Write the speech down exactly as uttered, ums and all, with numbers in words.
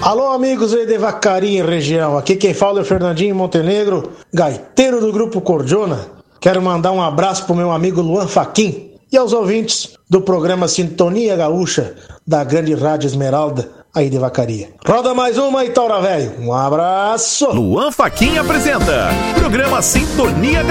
Alô, amigos aí de Vacaria região, aqui quem fala é o Fernandinho Montenegro, gaiteiro do Grupo Cordiona. Quero mandar um abraço pro meu amigo Luan Fachin e aos ouvintes do programa Sintonia Gaúcha da grande Rádio Esmeralda aí de Vacaria. Roda mais uma, Itaura Velho. Um abraço. Luan Fachin apresenta programa Sintonia Gaúcha.